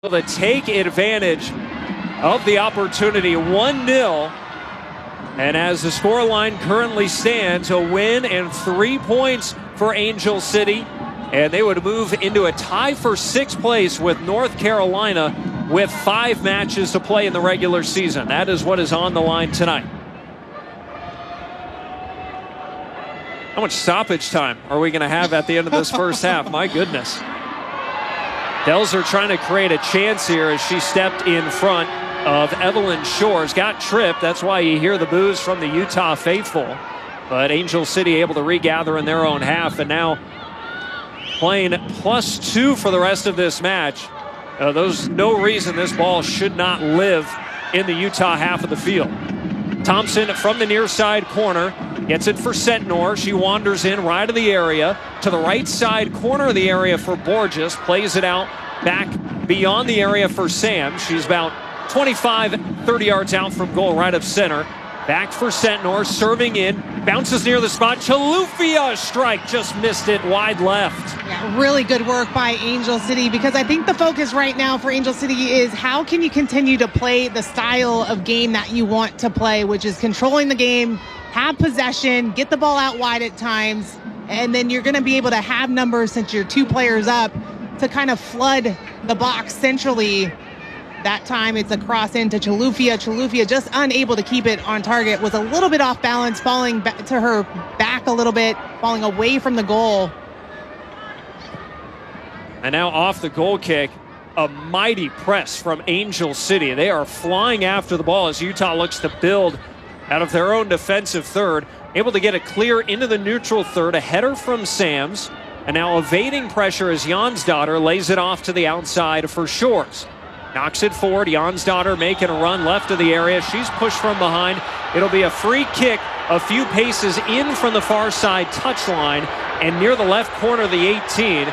to take advantage of the opportunity. 1-0. And as the scoreline currently stands, a win and 3 points for Angel City. And they would move into a tie for sixth place with North Carolina with 5 matches to play in the regular season. That is what is on the line tonight. How much stoppage time are we going to have at the end of this first half? My goodness. Delzer trying to create a chance here as she stepped in front of Evelyn Shores. Got tripped. That's why you hear the boos from the Utah faithful. But Angel City able to regather in their own half. And now playing +2 for the rest of this match. There's no reason this ball should not live in the Utah half of the field. Thompson from the near side corner gets it for Sentnor. She wanders in right of the area to the right side corner of the area for Borges. Plays it out back beyond the area for Sam. She's about 25-30 yards out from goal, right of center. Back for Sentnor, serving in, bounces near the spot. Chalufia strike, just missed it wide left. Yeah, really good work by Angel City, because I think the focus right now for Angel City is how can you continue to play the style of game that you want to play, which is controlling the game, have possession, get the ball out wide at times, and then you're going to be able to have numbers since you're 2 players up to kind of flood the box centrally. That time it's a cross into Chalufia. Chalufia just unable to keep it on target, was a little bit off balance, falling back to her back a little bit, falling away from the goal. And now off the goal kick, a mighty press from Angel City. They are flying after the ball as Utah looks to build out of their own defensive third. Able to get it clear into the neutral third. A header from Sams. And now evading pressure as Jonsdottir lays it off to the outside for Shores. Knocks it forward. Jonsdottir making a run left of the area. She's pushed from behind. It'll be a free kick a few paces in from the far side touchline and near the left corner of the 18.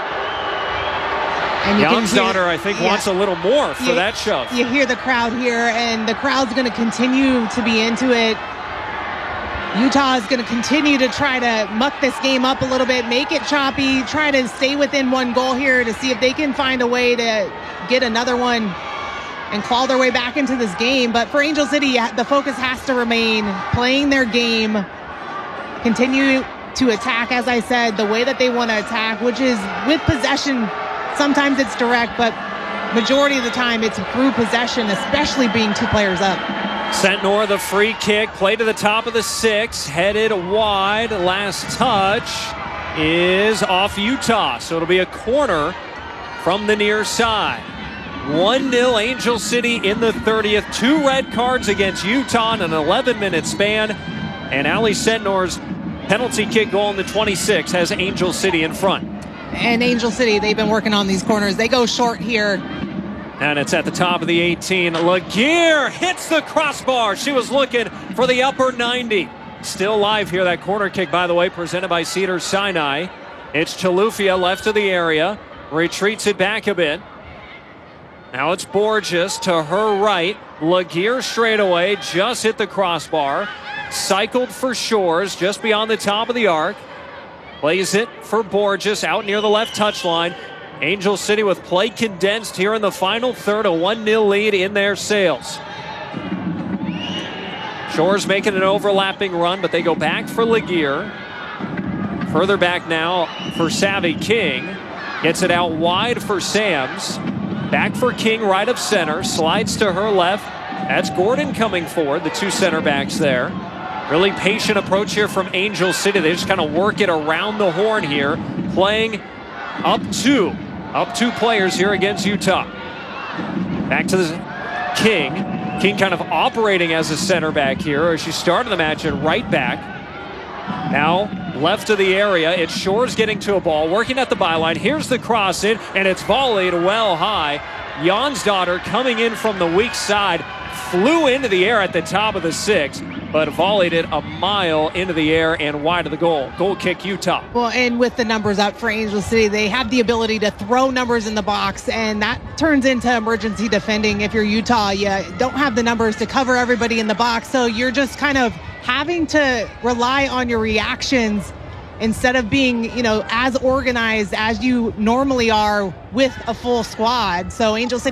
Jonsdottir, I think, wants a little more for that shove. You hear the crowd here, and the crowd's going to continue to be into it. Utah is going to continue to try to muck this game up a little bit, make it choppy, try to stay within 1 goal here to see if they can find a way to get another one and claw their way back into this game. But for Angel City, the focus has to remain playing their game, continue to attack, as I said, the way that they want to attack, which is with possession. Sometimes it's direct, but majority of the time it's through possession, especially being 2 players up. Sentnor, the free kick, play to the top of the 6, headed wide. Last touch is off Utah, so it'll be a corner from the near side. 1-0 Angel City in the 30th. 2 red cards against Utah in an 11-minute span. And Ali Sentnor's penalty kick goal in the 26th has Angel City in front. And Angel City, they've been working on these corners. They go short here. And it's at the top of the 18. Laguerre hits the crossbar. She was looking for the upper 90. Still live here. That corner kick, by the way, presented by Cedars-Sinai. It's Chalufia left of the area. Retreats it back a bit. Now it's Borges to her right. Laguerre straight away. Just hit the crossbar. Cycled for Shores just beyond the top of the arc. Plays it for Borges out near the left touchline. Angel City with play condensed here in the final third. A 1-0 lead in their sails. Shores making an overlapping run, but they go back for Laguerre. Further back now for Savvy King. Gets it out wide for Sams. Back for King right of center. Slides to her left. That's Gordon coming forward, the 2 center backs there. Really patient approach here from Angel City. They just kind of work it around the horn here. Playing up 2 players here against Utah. Back to the King. King kind of operating as a center back here, as she started the match at right back. Now left of the area. It's Shores getting to a ball, working at the byline. Here's the cross in, and it's volleyed well high. Jonsdottir coming in from the weak side. Flew into the air at the top of the 6, but volleyed it a mile into the air and wide of the goal. Goal kick, Utah. Well, and with the numbers up for Angel City, they have the ability to throw numbers in the box, and that turns into emergency defending. If you're Utah, you don't have the numbers to cover everybody in the box, so you're just kind of having to rely on your reactions instead of being, as organized as you normally are with a full squad. So Angel City